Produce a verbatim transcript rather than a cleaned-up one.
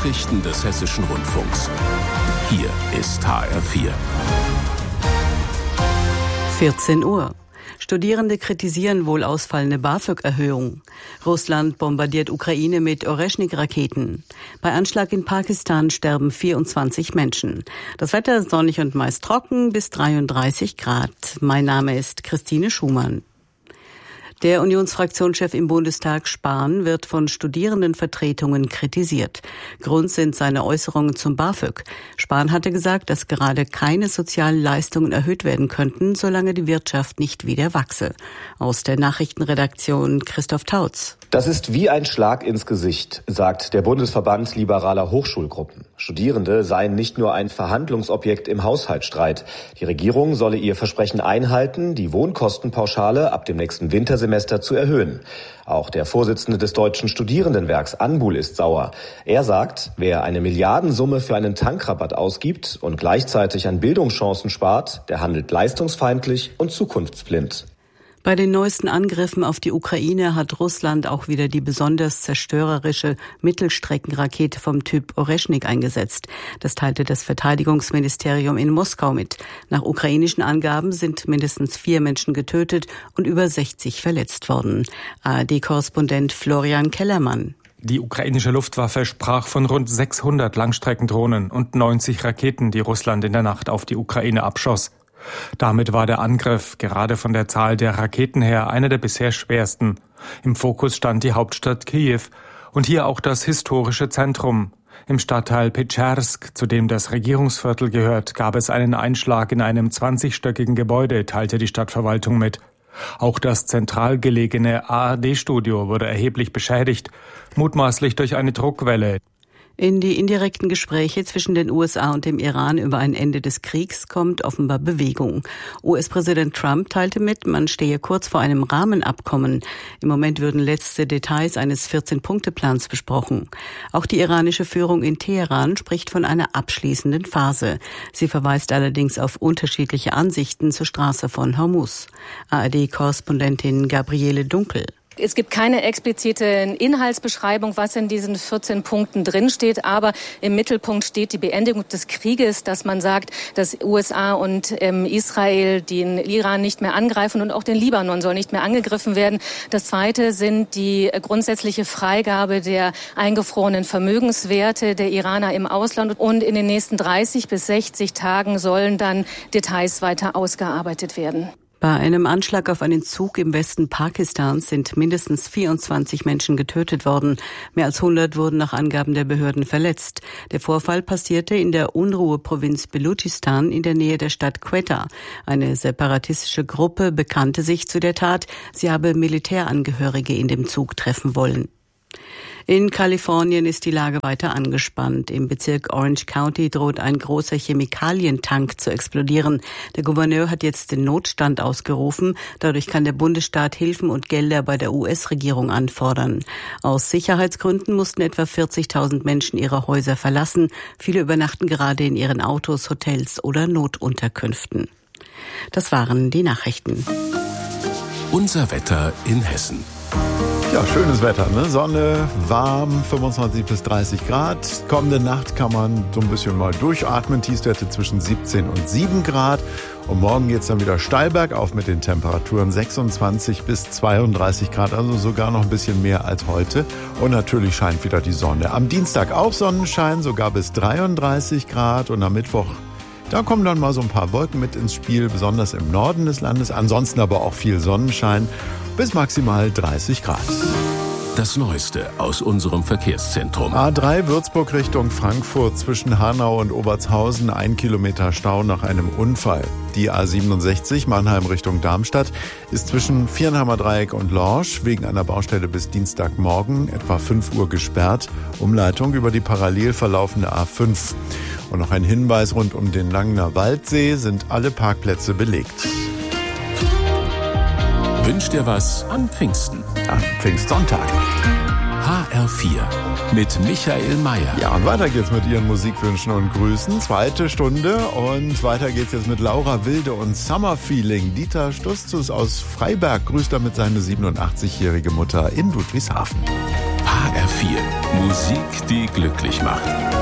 Nachrichten des Hessischen Rundfunks. Hier ist H R vier. vierzehn Uhr. Studierende kritisieren wohl ausfallende BAföG-Erhöhung. Russland bombardiert Ukraine mit Oreschnik-Raketen. Bei Anschlag in Pakistan sterben vierundzwanzig Menschen. Das Wetter ist sonnig und meist trocken bis dreiunddreißig Grad. Mein Name ist Christine Schumann. Der Unionsfraktionschef im Bundestag Spahn wird von Studierendenvertretungen kritisiert. Grund sind seine Äußerungen zum BAföG. Spahn hatte gesagt, dass gerade keine sozialen Leistungen erhöht werden könnten, solange die Wirtschaft nicht wieder wachse. Aus der Nachrichtenredaktion Christoph Tautz. Das ist wie ein Schlag ins Gesicht, sagt der Bundesverband liberaler Hochschulgruppen. Studierende seien nicht nur ein Verhandlungsobjekt im Haushaltsstreit. Die Regierung solle ihr Versprechen einhalten, die Wohnkostenpauschale ab dem nächsten Wintersemester zu erhöhen. Auch der Vorsitzende des Deutschen Studierendenwerks Anbul ist sauer. Er sagt, wer eine Milliardensumme für einen Tankrabatt ausgibt und gleichzeitig an Bildungschancen spart, der handelt leistungsfeindlich und zukunftsblind. Bei den neuesten Angriffen auf die Ukraine hat Russland auch wieder die besonders zerstörerische Mittelstreckenrakete vom Typ Oreschnik eingesetzt. Das teilte das Verteidigungsministerium in Moskau mit. Nach ukrainischen Angaben sind mindestens vier Menschen getötet und über sechzig verletzt worden. A R D-Korrespondent Florian Kellermann. Die ukrainische Luftwaffe sprach von rund sechshundert Langstreckendrohnen und neunzig Raketen, die Russland in der Nacht auf die Ukraine abschoss. Damit war der Angriff, gerade von der Zahl der Raketen her, einer der bisher schwersten. Im Fokus stand die Hauptstadt Kiew und hier auch das historische Zentrum. Im Stadtteil Petschersk, zu dem das Regierungsviertel gehört, gab es einen Einschlag in einem zwanzigstöckigen Gebäude, teilte die Stadtverwaltung mit. Auch das zentral gelegene A R D-Studio wurde erheblich beschädigt, mutmaßlich durch eine Druckwelle. In die indirekten Gespräche zwischen den U S A und dem Iran über ein Ende des Kriegs kommt offenbar Bewegung. U S-Präsident Trump teilte mit, man stehe kurz vor einem Rahmenabkommen. Im Moment würden letzte Details eines vierzehn-Punkte-Plans besprochen. Auch die iranische Führung in Teheran spricht von einer abschließenden Phase. Sie verweist allerdings auf unterschiedliche Ansichten zur Straße von Hormuz. A R D-Korrespondentin Gabriele Dunkel. Es gibt keine explizite Inhaltsbeschreibung, was in diesen vierzehn Punkten drinsteht, aber im Mittelpunkt steht die Beendigung des Krieges, dass man sagt, dass U S A und ähm, Israel den Iran nicht mehr angreifen und auch den Libanon soll nicht mehr angegriffen werden. Das Zweite sind die grundsätzliche Freigabe der eingefrorenen Vermögenswerte der Iraner im Ausland und in den nächsten dreißig bis sechzig Tagen sollen dann Details weiter ausgearbeitet werden. Bei einem Anschlag auf einen Zug im Westen Pakistans sind mindestens vierundzwanzig Menschen getötet worden. Mehr als hundert wurden nach Angaben der Behörden verletzt. Der Vorfall passierte in der Unruheprovinz Belutschistan in der Nähe der Stadt Quetta. Eine separatistische Gruppe bekannte sich zu der Tat. Sie habe Militärangehörige in dem Zug treffen wollen. In Kalifornien ist die Lage weiter angespannt. Im Bezirk Orange County droht ein großer Chemikalientank zu explodieren. Der Gouverneur hat jetzt den Notstand ausgerufen. Dadurch kann der Bundesstaat Hilfen und Gelder bei der U S-Regierung anfordern. Aus Sicherheitsgründen mussten etwa vierzigtausend Menschen ihre Häuser verlassen. Viele übernachten gerade in ihren Autos, Hotels oder Notunterkünften. Das waren die Nachrichten. Unser Wetter in Hessen. Ja, schönes Wetter, ne? Sonne, warm, fünfundzwanzig bis dreißig Grad. Kommende Nacht kann man so ein bisschen mal durchatmen. Tiefstwerte zwischen siebzehn und sieben Grad. Und morgen geht's dann wieder steil bergauf mit den Temperaturen sechsundzwanzig bis zweiunddreißig Grad, also sogar noch ein bisschen mehr als heute. Und natürlich scheint wieder die Sonne. Am Dienstag auch Sonnenschein, sogar bis dreiunddreißig Grad. Und am Mittwoch, da kommen dann mal so ein paar Wolken mit ins Spiel, besonders im Norden des Landes. Ansonsten aber auch viel Sonnenschein. Bis maximal dreißig Grad. Das Neueste aus unserem Verkehrszentrum. A drei Würzburg Richtung Frankfurt zwischen Hanau und Obertshausen. Ein Kilometer Stau nach einem Unfall. Die A siebenundsechzig Mannheim Richtung Darmstadt ist zwischen Viernheimer Dreieck und Lorsch wegen einer Baustelle bis Dienstagmorgen etwa fünf Uhr gesperrt. Umleitung über die parallel verlaufende A fünf. Und noch ein Hinweis: rund um den Langener Waldsee sind alle Parkplätze belegt. Wünscht dir was an Pfingsten? Am Pfingstsonntag. H R vier mit Michael Mayer. Ja, und weiter geht's mit Ihren Musikwünschen und Grüßen. Zweite Stunde und weiter geht's jetzt mit Laura Wilde und Summer Feeling. Dieter Stustus aus Freiberg grüßt damit seine siebenundachtzigjährige Mutter in Ludwigshafen. H R vier. Musik, die glücklich macht.